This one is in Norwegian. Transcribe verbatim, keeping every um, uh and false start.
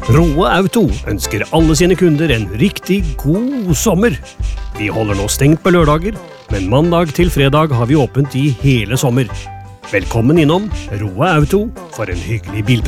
Roe Auto ønsker alle sine kunder en riktig god sommer. Vi holder nå stengt på lørdager, men mandag til fredag har vi åpent i hele sommer. Velkommen innom Roe Auto for en hyggelig bilprat.